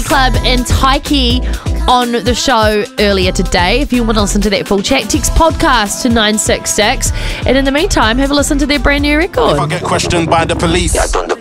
City Club and Taiki on the show earlier today. If you want to listen to that full chat, text podcast to 966. And in the meantime, have a listen to their brand new record. If I get questioned by the police,